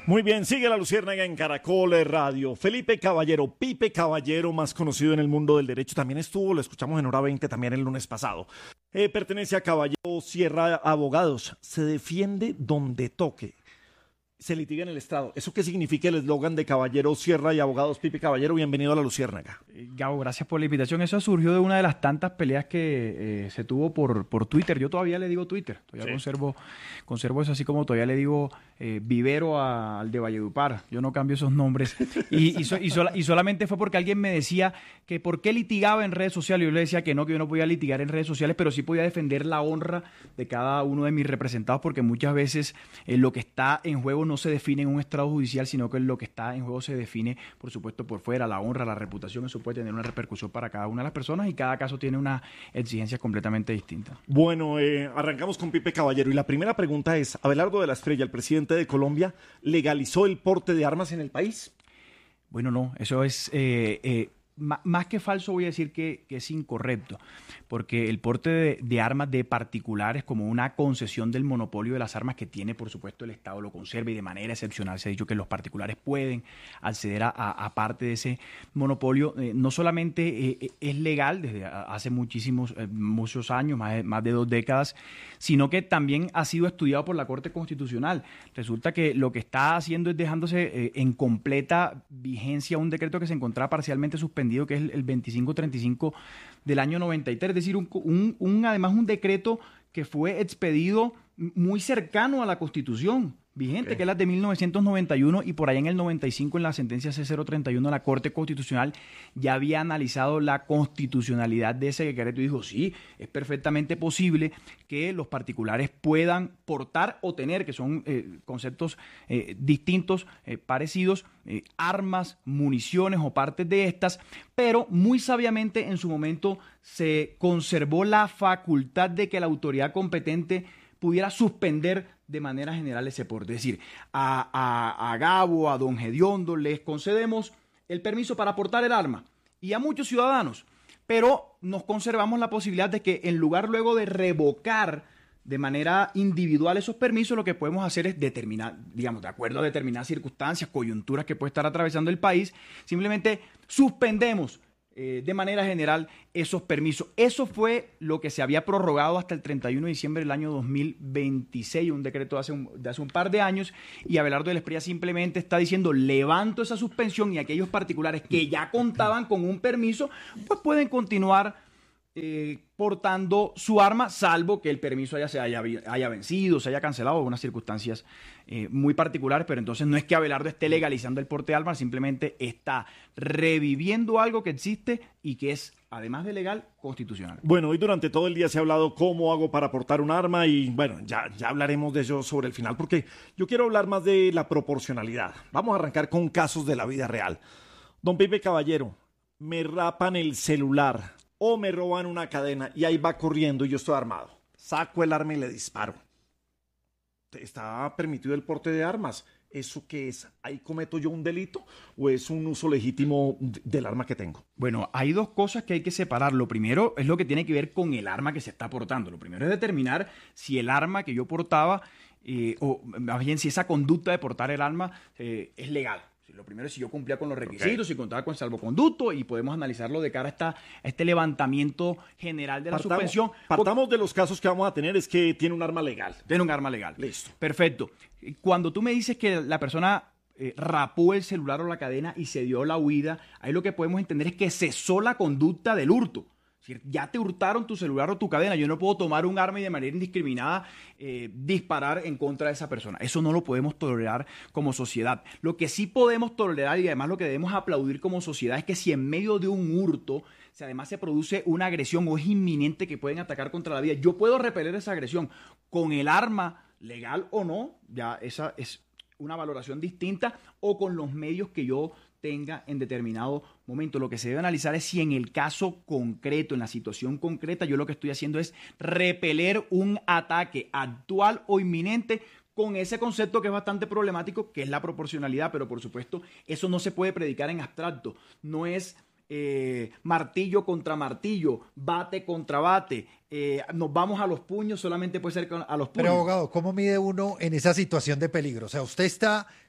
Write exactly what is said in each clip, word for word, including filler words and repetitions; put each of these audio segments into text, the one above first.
Muy bien, sigue la Luciérnaga en Caracol Radio. Felipe Caballero, Pipe Caballero, más conocido en el mundo del derecho, también estuvo, lo escuchamos en Hora veinte también el lunes pasado. Eh, pertenece a Caballero Sierra Abogados. Se defiende donde toque. Se litiga en el Estado. ¿Eso qué significa el eslogan de Caballero Sierra y Abogados Pipe Caballero? Bienvenido a la Luciérnaga. Gabo, gracias por la invitación. Eso surgió de una de las tantas peleas que eh, se tuvo por, por Twitter. Yo todavía le digo Twitter. Todavía sí. conservo, conservo eso, así como todavía le digo eh, Vivero a, al de Valledupar. Yo no cambio esos nombres. Y, y, so, y, sola, y solamente fue porque alguien me decía que por qué litigaba en redes sociales. Yo le decía que no, que yo no podía litigar en redes sociales, pero sí podía defender la honra de cada uno de mis representados, porque muchas veces eh, lo que está en juego no se define en un estrado judicial, sino que lo que está en juego se define, por supuesto, por fuera, la honra, la reputación. Eso puede tener una repercusión para cada una de las personas y cada caso tiene una exigencia completamente distinta. Bueno, eh, arrancamos con Pipe Caballero y la primera pregunta es, ¿Abelardo de la Estrella, el presidente de Colombia, legalizó el porte de armas en el país? Bueno, no, eso es... Eh, eh, más que falso, voy a decir que, que es incorrecto, porque el porte de, de armas de particulares como una concesión del monopolio de las armas que tiene, por supuesto, el Estado lo conserva y de manera excepcional se ha dicho que los particulares pueden acceder a, a, a parte de ese monopolio. Eh, no solamente eh, es legal desde hace muchísimos eh, muchos años, más de, más de dos décadas, sino que también ha sido estudiado por la Corte Constitucional. Resulta que lo que está haciendo es dejándose eh, en completa vigencia un decreto que se encontraba parcialmente suspendido, que es el veinticinco treinta y cinco del año noventa y tres, es decir, un, un, un, además un decreto que fue expedido muy cercano a la Constitución vigente, okay, que es la de mil novecientos noventa y uno, y por allá en el noventa y cinco, en la sentencia C cero treinta y uno, la Corte Constitucional ya había analizado la constitucionalidad de ese decreto y dijo, sí, es perfectamente posible que los particulares puedan portar o tener, que son eh, conceptos eh, distintos, eh, parecidos, eh, armas, municiones o partes de estas, pero muy sabiamente en su momento se conservó la facultad de que la autoridad competente pudiera suspender de manera general ese porte. Es decir, a, a, a Gabo, a don Gediondo, les concedemos el permiso para portar el arma y a muchos ciudadanos, pero nos conservamos la posibilidad de que en lugar luego de revocar de manera individual esos permisos, lo que podemos hacer es determinar, digamos, de acuerdo a determinadas circunstancias, coyunturas que puede estar atravesando el país, simplemente suspendemos Eh, de manera general esos permisos. Eso fue lo que se había prorrogado hasta el treinta y uno de diciembre del año dos mil veintiséis, un decreto de hace un, de hace un par de años, y Abelardo de la Espriella simplemente está diciendo, levanto esa suspensión y aquellos particulares que ya contaban con un permiso, pues pueden continuar eh, portando su arma, salvo que el permiso haya, se haya, haya vencido, se haya cancelado, algunas circunstancias eh, muy particulares, pero entonces no es que Abelardo esté legalizando el porte de armas, simplemente está reviviendo algo que existe y que es, además de legal, constitucional. Bueno, hoy durante todo el día se ha hablado cómo hago para portar un arma y bueno, ya, ya hablaremos de ello sobre el final, porque yo quiero hablar más de la proporcionalidad. Vamos a arrancar con casos de la vida real. Don Pipe Caballero, me rapan el celular o me roban una cadena y ahí va corriendo y yo estoy armado. Saco el arma y le disparo. ¿Está permitido el porte de armas? ¿Eso qué es? ¿Ahí cometo yo un delito o es un uso legítimo del arma que tengo? Bueno, hay dos cosas que hay que separar. Lo primero es lo que tiene que ver con el arma que se está portando. Lo primero es determinar si el arma que yo portaba, eh, o más bien si esa conducta de portar el arma eh, es legal. Lo primero es si yo cumplía con los requisitos, okay, si contaba con salvoconducto, y podemos analizarlo de cara a, esta, a este levantamiento general de la partamos, suspensión. Partamos de los casos que vamos a tener, es que tiene un arma legal. Tiene un arma legal. Listo. Perfecto. Cuando tú me dices que la persona eh, rapó el celular o la cadena y se dio la huida, ahí lo que podemos entender es que cesó la conducta del hurto. Es decir, ya te hurtaron tu celular o tu cadena, yo no puedo tomar un arma y de manera indiscriminada eh, disparar en contra de esa persona. Eso no lo podemos tolerar como sociedad. Lo que sí podemos tolerar y además lo que debemos aplaudir como sociedad es que si en medio de un hurto, si además se produce una agresión o es inminente que pueden atacar contra la vida, yo puedo repeler esa agresión con el arma legal o no, ya esa es una valoración distinta, o con los medios que yo tenga en determinado momento. Lo que se debe analizar es si en el caso concreto, en la situación concreta, yo lo que estoy haciendo es repeler un ataque actual o inminente con ese concepto que es bastante problemático, que es la proporcionalidad, pero por supuesto eso no se puede predicar en abstracto. No es eh, martillo contra martillo, bate contra bate, eh, nos vamos a los puños, solamente puede ser a los puños. Pero abogado, ¿cómo mide uno en esa situación de peligro? O sea, usted está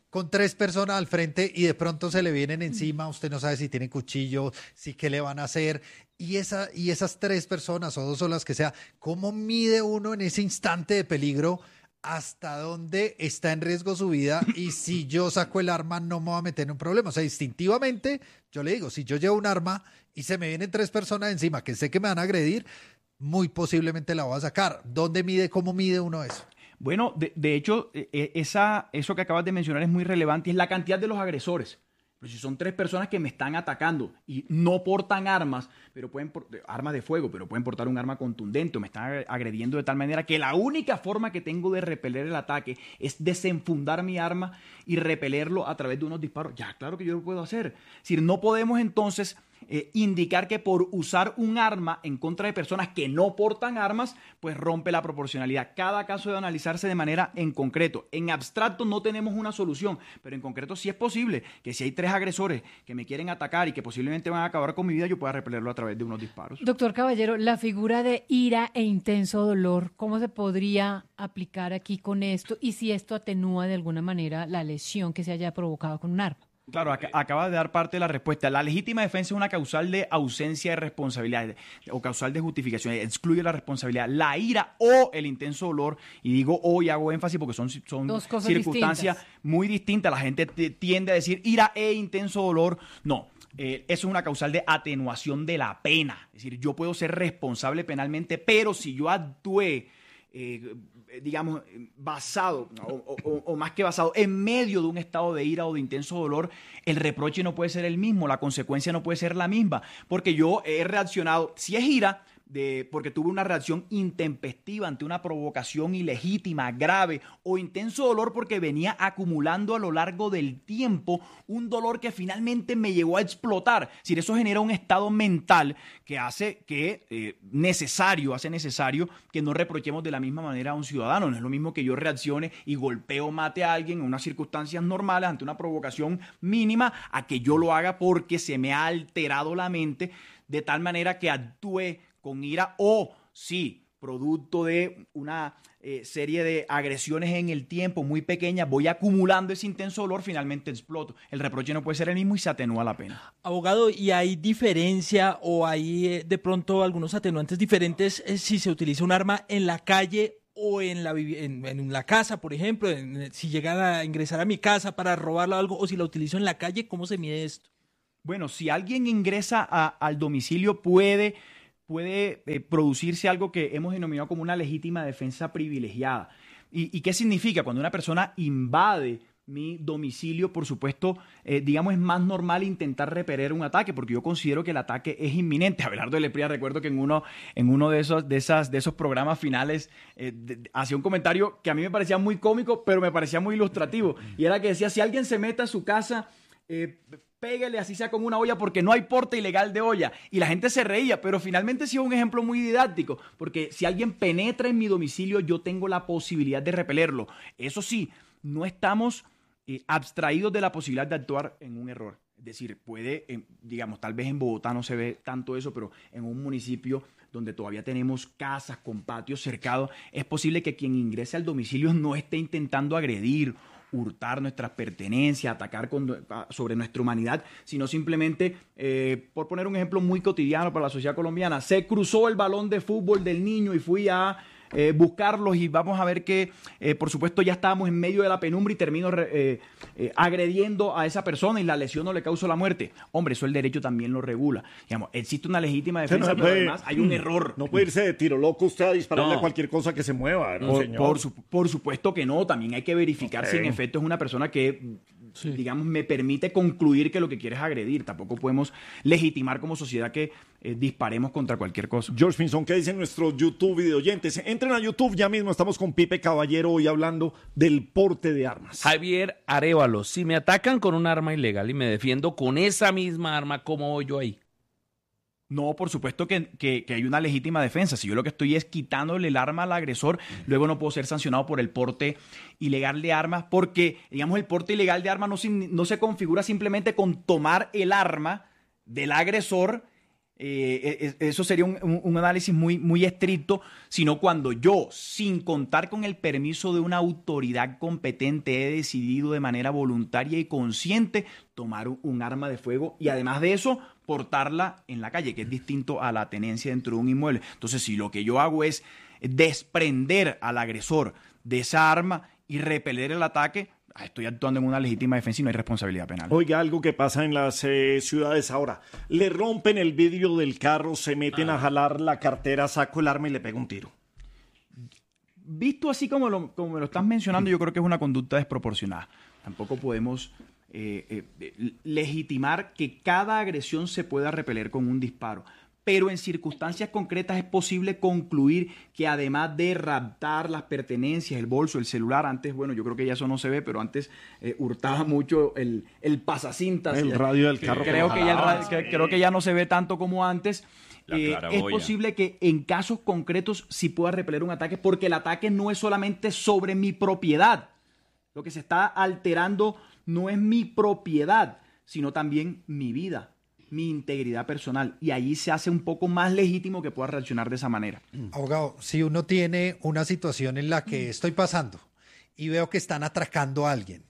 con tres personas al frente y de pronto se le vienen encima, usted no sabe si tienen cuchillo, si qué le van a hacer, y, esa, y esas tres personas o dos o las que sea, ¿cómo mide uno en ese instante de peligro hasta dónde está en riesgo su vida? Y si yo saco el arma no me voy a meter en un problema. O sea, instintivamente yo le digo, si yo llevo un arma y se me vienen tres personas encima que sé que me van a agredir, muy posiblemente la voy a sacar. ¿Dónde mide, cómo mide uno eso? Bueno, de, de hecho, eh, esa, eso que acabas de mencionar es muy relevante, es la cantidad de los agresores. Pero si son tres personas que me están atacando y no portan armas, pero pueden portar armas de fuego, pero pueden portar un arma contundente o me están agrediendo de tal manera que la única forma que tengo de repeler el ataque es desenfundar mi arma y repelerlo a través de unos disparos. Ya, claro que yo lo puedo hacer. Es decir, no podemos entonces eh, indicar que por usar un arma en contra de personas que no portan armas, pues rompe la proporcionalidad. Cada caso debe analizarse de manera en concreto. En abstracto no tenemos una solución, pero en concreto sí es posible que si hay tres agresores que me quieren atacar y que posiblemente van a acabar con mi vida, yo pueda repelerlo a través de unos disparos. Doctor Caballero, la figura de ira e intenso dolor, ¿cómo se podría aplicar aquí con esto? Y si esto atenúa de alguna manera la lesión que se haya provocado con un arma. Claro, ac- acaba de dar parte de la respuesta. La legítima defensa es una causal de ausencia de responsabilidad o causal de justificación, excluye la responsabilidad. La ira o el intenso dolor, y digo o y hago énfasis porque son, son Dos cosas circunstancias distintas. muy distintas. La gente t- tiende a decir ira e intenso dolor. No, eh, eso es una causal de atenuación de la pena. Es decir, yo puedo ser responsable penalmente, pero si yo actué Eh, digamos, basado, o, o, o más que basado, en medio de un estado de ira o de intenso dolor, el reproche no puede ser el mismo, la consecuencia no puede ser la misma, porque yo he reaccionado, si es ira, de, porque tuve una reacción intempestiva ante una provocación ilegítima, grave o intenso dolor porque venía acumulando a lo largo del tiempo un dolor que finalmente me llegó a explotar. Es decir, eso genera un estado mental que hace que eh, necesario, hace necesario que no reprochemos de la misma manera a un ciudadano. No es lo mismo que yo reaccione y golpeo o mate a alguien en unas circunstancias normales ante una provocación mínima a que yo lo haga porque se me ha alterado la mente de tal manera que actúe con ira o, sí, producto de una eh, serie de agresiones en el tiempo muy pequeñas, voy acumulando ese intenso dolor, finalmente exploto. El reproche no puede ser el mismo y se atenúa la pena. Abogado, ¿y hay diferencia o hay eh, de pronto algunos atenuantes diferentes eh, si se utiliza un arma en la calle o en la, en, en la casa, por ejemplo? En, si llegara a ingresar a mi casa para robarle algo o si la utilizo en la calle, ¿cómo se mide esto? Bueno, si alguien ingresa a, al domicilio puede... puede eh, producirse algo que hemos denominado como una legítima defensa privilegiada. ¿Y, y qué significa? Cuando una persona invade mi domicilio, por supuesto, eh, digamos, es más normal intentar repeler un ataque, porque yo considero que el ataque es inminente. Abelardo de Lepría, recuerdo que en uno, en uno de, esos, de, esas, de esos programas finales eh, de, de, hacía un comentario que a mí me parecía muy cómico, pero me parecía muy ilustrativo, y era que decía, si alguien se mete a su casa... Eh, pégale así sea con una olla porque no hay porte ilegal de olla. Y la gente se reía, pero finalmente sí es un ejemplo muy didáctico, porque si alguien penetra en mi domicilio, yo tengo la posibilidad de repelerlo. Eso sí, no estamos eh, abstraídos de la posibilidad de actuar en un error. Es decir, puede, eh, digamos, tal vez en Bogotá no se ve tanto eso, pero en un municipio donde todavía tenemos casas con patios cercados, es posible que quien ingrese al domicilio no esté intentando agredir, hurtar nuestras pertenencias, atacar con, sobre nuestra humanidad, sino simplemente, eh, por poner un ejemplo muy cotidiano para la sociedad colombiana, se cruzó el balón de fútbol del niño y fui a eh, buscarlos y vamos a ver que, eh, por supuesto, ya estábamos en medio de la penumbra y termino eh, eh, agrediendo a esa persona y la lesión no le causó la muerte. Hombre, eso el derecho también lo regula. Digamos, existe una legítima defensa, no, pero puede, además hay un error. No puede irse de tiro loco usted a dispararle no. a cualquier cosa que se mueva, ¿no, por, señor? Por, su, por supuesto que no. También hay que verificar okay. si en efecto es una persona que, sí. digamos, me permite concluir que lo que quiere es agredir. Tampoco podemos legitimar como sociedad que eh, disparemos contra cualquier cosa. George Pinzón, ¿qué dicen nuestros YouTube videoyentes? Entren a YouTube, ya mismo estamos con Pipe Caballero hoy hablando del porte de armas. Javier Arevalo, si me atacan con un arma ilegal y me defiendo con esa misma arma, ¿cómo voy yo ahí? No, por supuesto que, que, que hay una legítima defensa. Si yo lo que estoy es quitándole el arma al agresor, uh-huh. luego no puedo ser sancionado por el porte ilegal de armas, porque, digamos, el porte ilegal de armas no, no se configura simplemente con tomar el arma del agresor Eh, eso sería un, un, un análisis muy, muy estricto, sino cuando yo, sin contar con el permiso de una autoridad competente, he decidido de manera voluntaria y consciente tomar un, un arma de fuego y además de eso, portarla en la calle, que es distinto a la tenencia dentro de un inmueble. Entonces, si lo que yo hago es desprender al agresor de esa arma y repeler el ataque, estoy actuando en una legítima defensa y no hay responsabilidad penal. Oiga, algo que pasa en las eh, ciudades ahora. Le rompen el vidrio del carro, se meten ah. a jalar la cartera, saco el arma y le pego un tiro. Visto así como lo, como me lo estás mencionando, yo creo que es una conducta desproporcionada. Tampoco podemos eh, eh, legitimar que cada agresión se pueda repeler con un disparo. Pero en circunstancias concretas es posible concluir que además de raptar las pertenencias, el bolso, el celular, antes, bueno, yo creo que ya eso no se ve, pero antes eh, hurtaba mucho el, el pasacintas. El radio del carro. Creo que, ya el radio, que, creo que ya no se ve tanto como antes. Eh, es posible que en casos concretos sí pueda repeler un ataque, porque el ataque no es solamente sobre mi propiedad. Lo que se está alterando no es mi propiedad, sino también mi vida, mi integridad personal, y allí se hace un poco más legítimo que pueda reaccionar de esa manera. Abogado, si uno tiene una situación en la que estoy pasando y veo que están atracando a alguien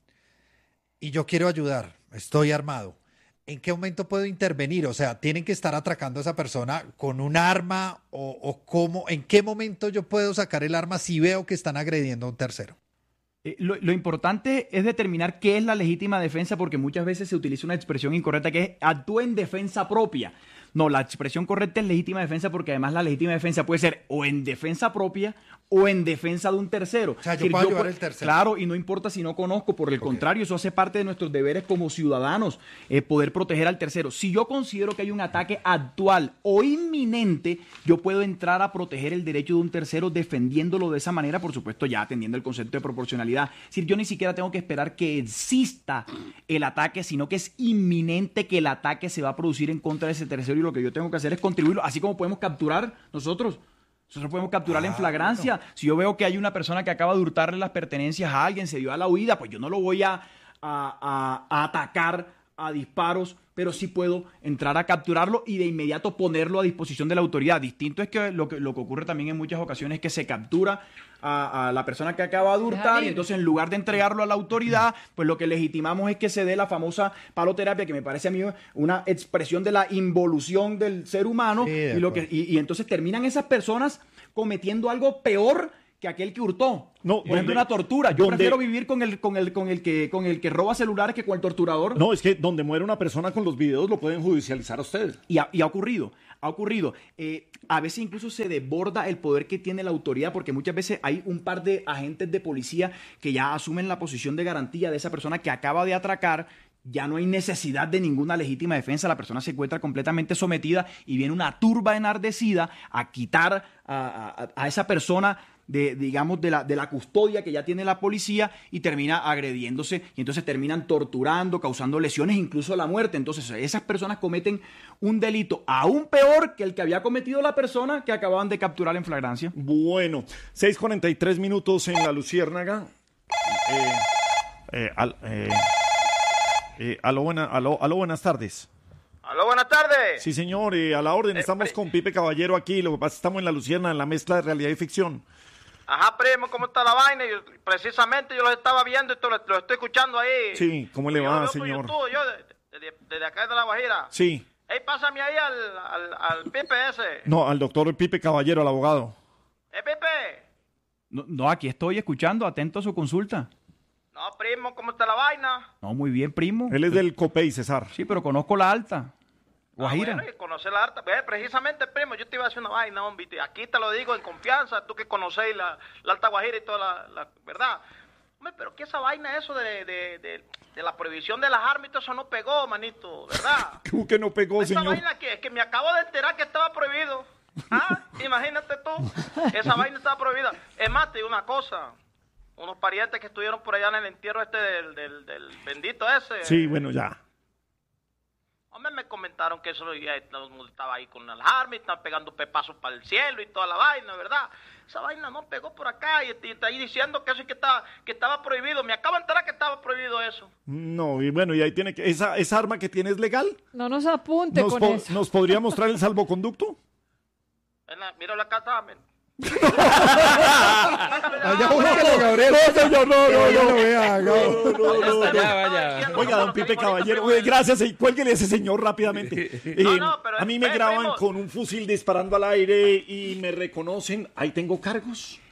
y yo quiero ayudar, estoy armado, ¿en qué momento puedo intervenir? O sea, ¿tienen que estar atracando a esa persona con un arma o, o cómo? ¿En qué momento yo puedo sacar el arma si veo que están agrediendo a un tercero? Eh, lo, lo importante es determinar qué es la legítima defensa, porque muchas veces se utiliza una expresión incorrecta que es actúe en defensa propia. No, la expresión correcta es legítima defensa, porque además la legítima defensa puede ser o en defensa propia o en defensa de un tercero. O sea, yo puedo ayudar al tercero. Claro, y no importa si no conozco, por el okay. contrario, eso hace parte de nuestros deberes como ciudadanos, eh, poder proteger al tercero. Si yo considero que hay un ataque actual o inminente, yo puedo entrar a proteger el derecho de un tercero defendiéndolo de esa manera, por supuesto ya atendiendo el concepto de proporcionalidad. Es decir, yo ni siquiera tengo que esperar que exista el ataque, sino que es inminente que el ataque se va a producir en contra de ese tercero, y lo que yo tengo que hacer es contribuirlo, así como podemos capturar nosotros. Nosotros podemos capturar ah, en flagrancia. Bueno. Si yo veo que hay una persona que acaba de hurtarle las pertenencias a alguien, se dio a la huida, pues yo no lo voy a, a, a, a atacar a disparos, pero sí puedo entrar a capturarlo y de inmediato ponerlo a disposición de la autoridad. Distinto es que lo que, lo que ocurre también en muchas ocasiones es que se captura a, a la persona que acaba de hurtar y entonces en lugar de entregarlo a la autoridad, pues lo que legitimamos es que se dé la famosa paloterapia, que me parece a mí una expresión de la involución del ser humano, sí, y, lo que, y, y entonces terminan esas personas cometiendo algo peor que aquel que hurtó. No, por ejemplo, una tortura. Yo prefiero vivir con el, con el, con el que, con el que roba celulares que con el torturador. No, es que donde muere una persona con los videos lo pueden judicializar a ustedes. Y ha, y ha ocurrido, ha ocurrido. Eh, a veces incluso se desborda el poder que tiene la autoridad, porque muchas veces hay un par de agentes de policía que ya asumen la posición de garantía de esa persona que acaba de atracar. Ya no hay necesidad de ninguna legítima defensa, la persona se encuentra completamente sometida y viene una turba enardecida a quitar a, a, a esa persona de, digamos, de la, de la custodia que ya tiene la policía y termina agrediéndose y entonces terminan torturando, causando lesiones, incluso la muerte. Entonces esas personas cometen un delito aún peor que el que había cometido la persona que acababan de capturar en flagrancia. Bueno, seis cuarenta y tres minutos en la Luciérnaga. Eh, eh, al, eh. Eh, aló, buena, aló, aló, buenas tardes. Aló, buenas tardes. Sí, señor, eh, a la orden. Estamos eh, con Pipe Caballero aquí. Lo que pasa es que estamos en la Luciérnaga, en la mezcla de realidad y ficción. Ajá, primo, ¿cómo está la vaina? Yo, precisamente yo los estaba viendo y lo, lo estoy escuchando ahí. Sí, ¿cómo le va, señor? YouTube, yo desde, desde acá de La Guajira. Sí. Ey, pásame ahí al, al, al Pipe ese. No, al doctor Pipe Caballero, al abogado. ¿Eh, Pipe? No, no, aquí estoy escuchando, atento a su consulta. No, primo, ¿cómo está la vaina? No, muy bien, primo. Él es del COPEI, César. Sí, pero conozco la alta. Guajira. Ah, bueno, y conoce la alta. Ve, precisamente, primo, yo te iba a decir una vaina, hombre. Aquí te lo digo en confianza, tú que conocéis la, la alta Guajira y toda la, la verdad. Hombre, pero que esa vaina, eso de, de, de, de la prohibición de las armas y todo eso no pegó, manito, ¿verdad? ¿Cómo que no pegó, esa señor? Esa vaina que, que me acabo de enterar que estaba prohibido. Ah, imagínate tú. Esa vaina estaba prohibida. Es más, te digo una cosa. Unos parientes que estuvieron por allá en el entierro este del, del, del bendito ese. Sí, bueno, ya. Hombre, me comentaron que eso ya estaba ahí con las armas y estaban pegando pepazos para el cielo y toda la vaina, ¿verdad? Esa vaina no pegó por acá y, y está ahí diciendo que eso es que estaba, que estaba prohibido. Me acabo de enterar que estaba prohibido eso. No, y bueno, y ahí tiene que... ¿Esa, esa arma que tiene es legal? No nos apunte ¿Nos, con po- eso. ¿Nos podría mostrar el salvoconducto? En la- Mira la casa, men. Vaya, búsquelo, Gabriel. No, señor, no, Que no, vaya, no. lo vea, Gabo. Vaya hasta allá, vaya. Oiga, don Pipe Caballero, oye, gracias, y cuélguele a ese señor rápidamente. Eh, No, no, pero a mí me espere, graban primo. con un fusil disparando al aire y me reconocen. Ahí tengo cargos.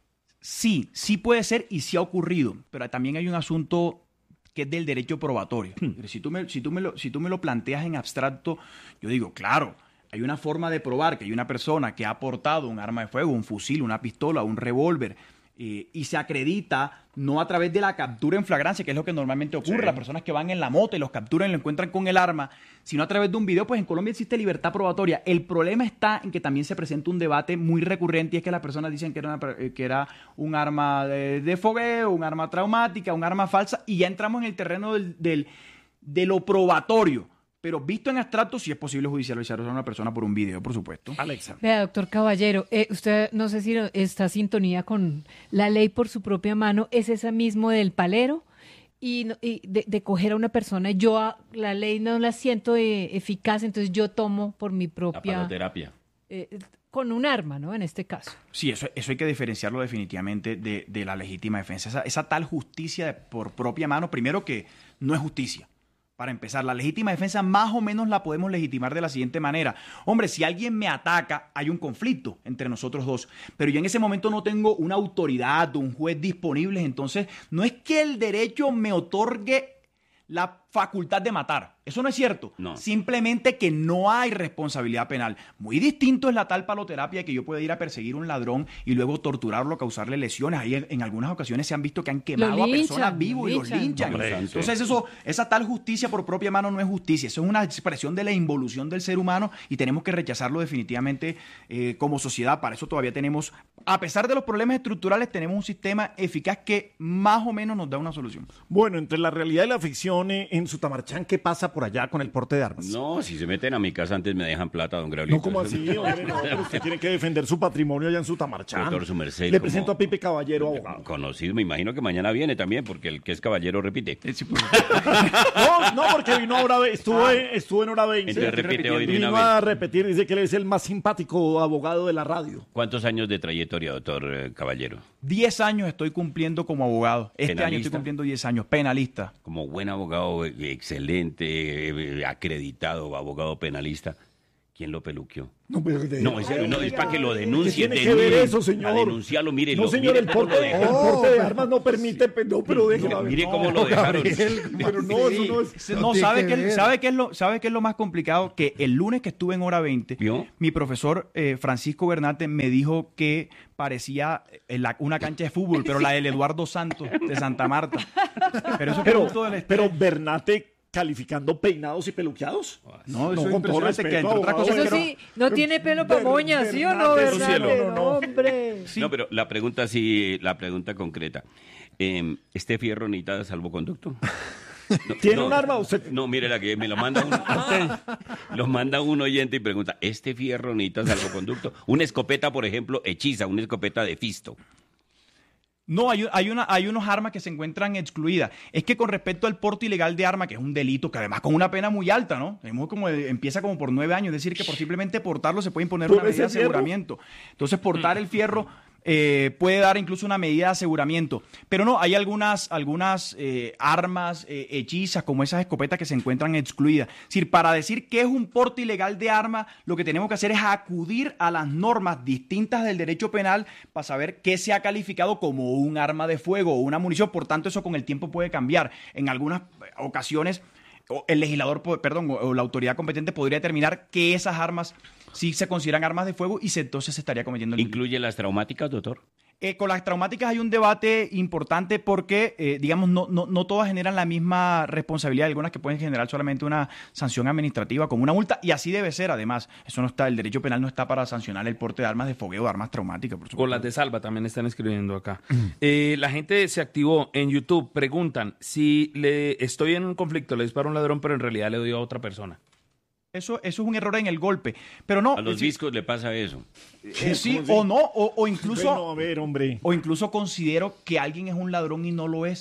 Sí, sí puede ser y sí ha ocurrido, pero también hay un asunto que es del derecho probatorio. Si tú me, si tú me lo, si tú me lo planteas en abstracto, yo digo, claro, hay una forma de probar que hay una persona que ha portado un arma de fuego, un fusil, una pistola, un revólver, eh, y se acredita no a través de la captura en flagrancia, que es lo que normalmente ocurre, Sí. las personas que van en la moto y los capturan y lo encuentran con el arma, sino a través de un video. Pues en Colombia existe libertad probatoria. El problema está en que también se presenta un debate muy recurrente, y es que las personas dicen que era, una per- eh, que era un arma de, de fogueo, un arma traumática, un arma falsa, y ya entramos en el terreno del, del- de lo probatorio. Pero visto en abstracto, sí es posible judicializar a una persona por un video, por supuesto. Alexa. Vea, doctor Caballero, eh, usted no sé si está en sintonía con la ley por su propia mano, es esa mismo del palero y, no- y de, de coger a una persona. Yo a- la ley no la siento eh, eficaz, entonces yo tomo por mi La propia, paloterapia. eh, con un arma, ¿no? En este caso. Sí, eso, eso hay que diferenciarlo definitivamente de, de la legítima defensa. Esa, esa tal justicia de- por propia mano, primero que no es justicia. Para empezar, la legítima defensa más o menos la podemos legitimar de la siguiente manera. Hombre, si alguien me ataca, hay un conflicto entre nosotros dos, pero yo en ese momento no tengo una autoridad o un juez disponibles, entonces no es que el derecho me otorgue la facultad de matar. Eso no es cierto. No. Simplemente que no hay responsabilidad penal. Muy distinto es la tal paloterapia, que yo pueda ir a perseguir a un ladrón y luego torturarlo, causarle lesiones. Ahí en, en algunas ocasiones se han visto que han quemado a linchan, personas vivos y lo los linchan. linchan. Hombre, Entonces eso, esa tal justicia por propia mano no es justicia. Eso es una expresión de la involución del ser humano y tenemos que rechazarlo definitivamente eh, como sociedad. Para eso todavía tenemos, a pesar de los problemas estructurales, tenemos un sistema eficaz que más o menos nos da una solución. Bueno, entre la realidad y la ficción, eh, en Sutamarchán, ¿qué pasa por allá con el porte de armas? No, si se meten a mi casa antes me dejan plata, don Gabriel. No, ¿cómo así, hombre? No, pero usted tiene que defender su patrimonio allá en Sutamarchán. Doctor, su merced, Le como- presento a Pipe Caballero, abogado. Conocido, me imagino que mañana viene también, porque el que es caballero repite. No, no, porque vino ahora, estuvo, en- estuvo en hora veinte. Entonces repite hoy de Vino una a vez. repetir, dice que él es el más simpático abogado de la radio. ¿Cuántos años de trayectoria, doctor eh, Caballero? Diez años estoy cumpliendo como abogado. Este año ¿Penalista? estoy cumpliendo diez años. Penalista. Como buen abogado, eh, excelente, eh, acreditado abogado penalista. ¿Quién lo peluqueó? No, pero de- No, es, no, es para que lo ¿Qué denuncie. tiene que ver eso, señor? A denunciarlo, mire. No, lo- señor, mire el cómo porte, lo el dejaron. porte de armas no permite, pe- no, pero déjelo. Mire, mire no, cómo lo dejaron. Pero no, eso no es... No, tiene ¿sabe que qué, ver. ¿sabe, qué es lo, ¿sabe qué es lo más complicado? Que el lunes que estuve en hora veinte, ¿Vio? mi profesor eh, Francisco Bernate me dijo que parecía eh, la- una cancha de fútbol, pero la del Eduardo Santos de Santa Marta. Pero eso es Pero, producto del estrés. pero Bernate calificando peinados y peluqueados. No, eso No, es con todo impresionante, que respeto, entre otras abogado. cosas Eso que sí, no tiene pelo para Ber- moña, ¿sí o no, Bernardo, Bernardo? cielo, no, no. hombre. No, pero la pregunta sí, la pregunta concreta. Eh, ¿Este fierro necesita salvoconducto? No, ¿Tiene no, un arma usted? No, mire la que me lo manda un, lo manda un oyente y pregunta, ¿este fierro necesita salvoconducto? Una escopeta, por ejemplo, hechiza, una escopeta de fisto. No, hay, hay, una, hay unos armas que se encuentran excluidas. Es que con respecto al porte ilegal de arma, que es un delito, que además con una pena muy alta, ¿no? Tenemos como, empieza como por nueve años, es decir, que por simplemente portarlo se puede imponer ¿Por una medida de ese fierro? aseguramiento. Entonces, portar el fierro eh, puede dar incluso una medida de aseguramiento. Pero no, hay algunas, algunas eh, armas eh, hechizas, como esas escopetas que se encuentran excluidas. Es decir, para decir que es un porte ilegal de arma, lo que tenemos que hacer es acudir a las normas distintas del derecho penal para saber qué se ha calificado como un arma de fuego o una munición. Por tanto, eso con el tiempo puede cambiar. En algunas ocasiones, o el legislador, po- perdón, o, o la autoridad competente podría determinar que esas armas sí se consideran armas de fuego y se, entonces se estaría cometiendo el delito. ¿Incluye las traumáticas, doctor? Eh, con las traumáticas hay un debate importante porque, eh, digamos, no, no, no todas generan la misma responsabilidad. Hay algunas que pueden generar solamente una sanción administrativa como una multa, y así debe ser, además. Eso no está, el derecho penal no está para sancionar el porte de armas de fogueo o armas traumáticas, por supuesto. Con las de Salva también están escribiendo acá. Eh, la gente se activó en YouTube. Preguntan si le estoy en un conflicto, le disparo a un ladrón, pero en realidad le doy a otra persona. Eso, eso es un error en el golpe. Pero no. A los es decir, viscos le pasa eso. eh, sí, ¿Cómo así? o no, o, o incluso. Bueno, a ver, hombre. O incluso considero que alguien es un ladrón y no lo es.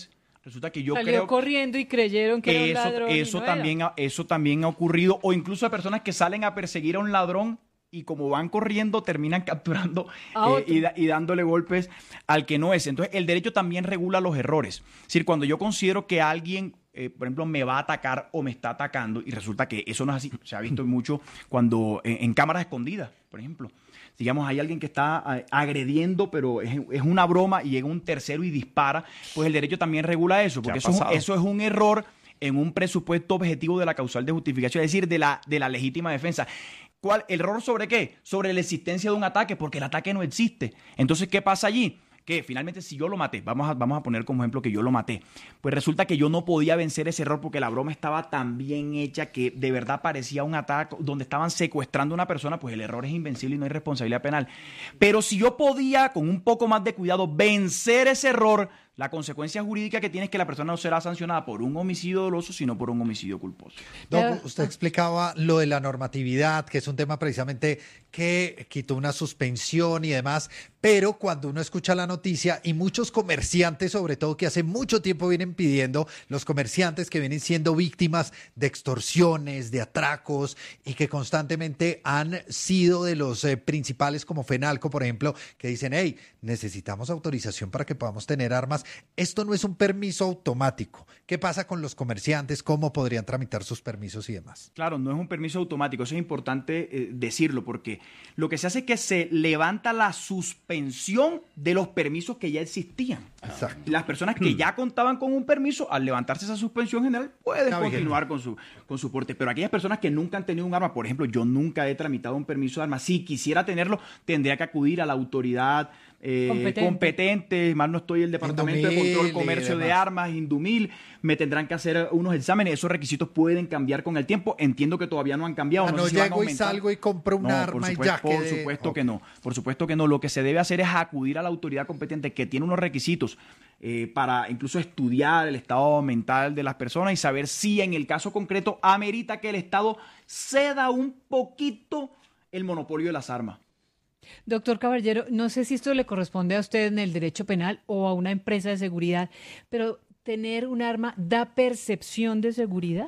Resulta que yo Salió creo corriendo y creyeron que era un eso, ladrón. y eso no era. también ha, eso también ha ocurrido, o incluso a personas que salen a perseguir a un ladrón y como van corriendo terminan capturando A eh, otro. y, da- y dándole golpes al que no es. Entonces el derecho también regula los errores. Es decir, cuando yo considero que alguien, eh, por ejemplo, me va a atacar o me está atacando y resulta que eso no es así, se ha visto mucho cuando en, en cámaras escondidas, por ejemplo. Digamos, hay alguien que está eh, agrediendo, pero es, es una broma y llega un tercero y dispara, pues el derecho también regula eso, porque ha eso, es un- pasado? eso es un error en un presupuesto objetivo de la causal de justificación, es decir, de la, de la legítima defensa. ¿Cuál? ¿El error sobre qué? Sobre la existencia de un ataque, porque el ataque no existe. Entonces, ¿qué pasa allí? Que finalmente si yo lo maté, vamos a, vamos a poner como ejemplo que yo lo maté, pues resulta que yo no podía vencer ese error porque la broma estaba tan bien hecha que de verdad parecía un ataque donde estaban secuestrando a una persona, pues el error es invencible y no hay responsabilidad penal. Pero si yo podía, con un poco más de cuidado, vencer ese error, la consecuencia jurídica que tiene es que la persona no será sancionada por un homicidio doloso, sino por un homicidio culposo. Doc, Ya- usted explicaba lo de la normatividad, que es un tema precisamente que quitó una suspensión y demás, pero cuando uno escucha la noticia y muchos comerciantes, sobre todo que hace mucho tiempo vienen pidiendo, los comerciantes que vienen siendo víctimas de extorsiones, de atracos y que constantemente han sido de los eh, principales como Fenalco, por ejemplo, que dicen, hey, necesitamos autorización para que podamos tener armas. Esto no es un permiso automático. ¿Qué pasa con los comerciantes? ¿Cómo podrían tramitar sus permisos y demás? Claro, no es un permiso automático, eso es importante eh, decirlo, porque lo que se hace es que se levanta la suspensión de los permisos que ya existían. Exacto. Las personas que ya contaban con un permiso, al levantarse esa suspensión general, pueden Está bien. continuar con su, con su porte. Pero aquellas personas que nunca han tenido un arma, por ejemplo, yo nunca he tramitado un permiso de arma. Si quisiera tenerlo, tendría que acudir a la autoridad eh, Competente. competente. Más no estoy el Departamento de Indumil Control y Comercio de demás. Armas, Indumil. Me tendrán que hacer unos exámenes. Esos requisitos pueden cambiar con el tiempo. Entiendo que todavía no han cambiado. Ah, no no sé si van a llego y aumentar. salgo y compro un No, arma por y supuesto, ya Por quedé. supuesto Ok. que no. Por supuesto que no. Lo que se debe hacer es acudir a la autoridad competente que tiene unos requisitos eh, para incluso estudiar el estado mental de las personas y saber si en el caso concreto amerita que el Estado ceda un poquito el monopolio de las armas. Doctor Caballero, no sé si esto le corresponde a usted en el derecho penal o a una empresa de seguridad, pero ¿tener un arma da percepción de seguridad?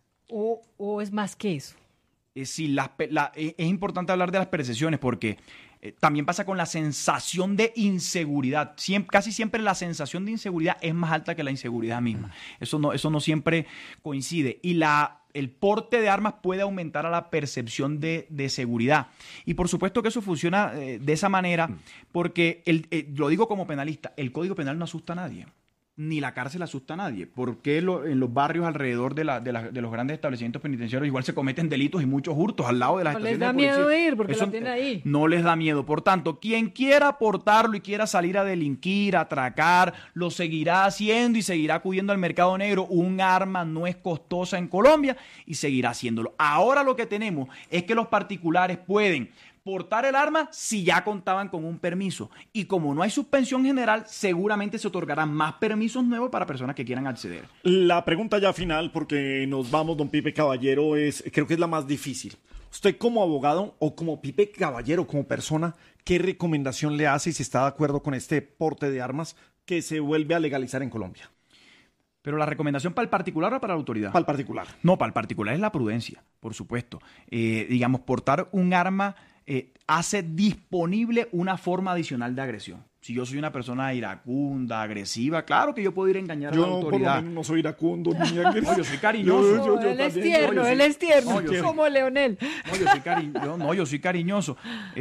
¿O, o es más que eso? Eh, sí, las pe- la- eh, es importante hablar de las percepciones porque eh, también pasa con la sensación de inseguridad. Siem- casi siempre la sensación de inseguridad es más alta que la inseguridad misma. Eso no, eso no siempre coincide. Y la, el porte de armas puede aumentar a la percepción de, de seguridad. Y por supuesto que eso funciona eh, de esa manera porque, el, eh, lo digo como penalista, el Código Penal no asusta a nadie. Ni la cárcel asusta a nadie. ¿Por qué lo- en los barrios alrededor de, la- de la- de los grandes establecimientos penitenciarios igual se cometen delitos y muchos hurtos al lado de las No les estaciones da de policía? miedo ir porque Eso, lo tienen ahí. No les da miedo. Por tanto, quien quiera aportarlo y quiera salir a delinquir, a atracar, lo seguirá haciendo y seguirá acudiendo al mercado negro. Un arma no es costosa en Colombia y seguirá haciéndolo. Ahora lo que tenemos es que los particulares pueden portar el arma si ya contaban con un permiso. Y como no hay suspensión general, seguramente se otorgarán más permisos nuevos para personas que quieran acceder. La pregunta ya final, porque nos vamos, don Pipe Caballero, es, creo que es la más difícil. Usted como abogado o como Pipe Caballero, como persona, ¿qué recomendación le hace y si está de acuerdo con este porte de armas que se vuelve a legalizar en Colombia? Pero la recomendación para el particular o para la autoridad. Para el particular. No, para el particular es la prudencia, por supuesto. Eh, digamos, portar un arma eh, hace disponible una forma adicional de agresión. Si yo soy una persona iracunda, agresiva, claro que yo puedo ir a engañar a la Yo por lo autoridad. menos no soy iracundo ni No, yo soy cariñoso. Yo- yo- yo él es también. tierno, No, yo él soy- es tierno, no, yo soy- como Leonel. No, yo soy, cari- yo- no, yo soy cariñoso.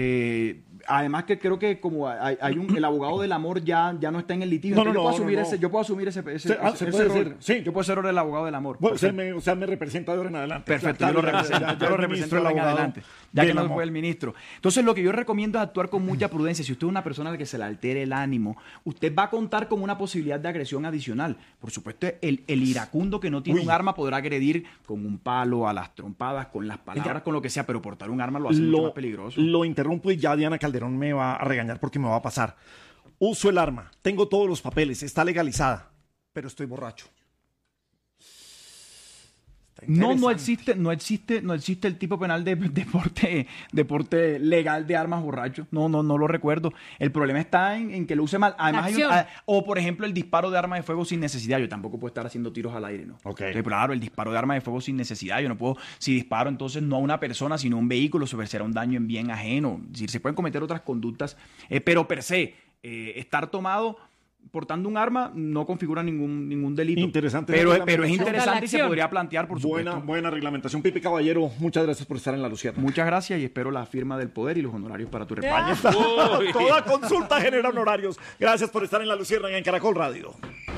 Eh, además que creo que como hay, hay un, el abogado del amor ya, ya no está en el litigio. No, no, Entonces yo, puedo no, asumir no, no. ese, yo puedo asumir ese, ese, Se- ah, ese- se ese puede rol. decir, sí. Yo puedo ser el abogado del amor. Bueno, usted Perfecto. me, o sea, me representa de ahora en adelante. Perfecto, Ya, yo lo ya, ya, represento, ya, yo ya lo el represento ministro, el ahora en abogado adelante, ya que del no amor. fue el ministro. Entonces, lo que yo recomiendo es actuar con mucha prudencia. Si usted es una persona a la que se le altere el ánimo, usted va a contar con una posibilidad de agresión adicional. Por supuesto, el, el iracundo que no tiene Uy. un arma podrá agredir con un palo, a las trompadas, con las palabras, con lo que sea, pero portar un arma lo hace mucho más peligroso. Lo interrumpo y ya Diana Calderón me va a regañar porque me va a pasar. Uso el arma, tengo todos los papeles, está legalizada, pero estoy borracho. No, no existe, no existe, no existe el tipo penal de deporte, deporte legal de armas borracho. No, no, no lo recuerdo. El problema está en, en que lo use mal. Además, hay un, a, o por ejemplo, el disparo de arma de fuego sin necesidad. Yo tampoco puedo estar haciendo tiros al aire, ¿no? Okay. Entonces, claro, el disparo de arma de fuego sin necesidad. Yo no puedo, si disparo, entonces no a una persona, sino a un vehículo, será un daño en bien ajeno. Es decir, se pueden cometer otras conductas, eh, pero per se, eh, estar tomado portando un arma no configura ningún ningún delito. Interesante. Pero, pero es interesante y se podría plantear, por supuesto. Buena, buena reglamentación. Pipe Caballero, muchas gracias por estar en La Lucierna. Muchas gracias y espero la firma del poder y los honorarios para tu Ahí repaño. está. Toda consulta genera honorarios. Gracias por estar en La Lucierna y en Caracol Radio.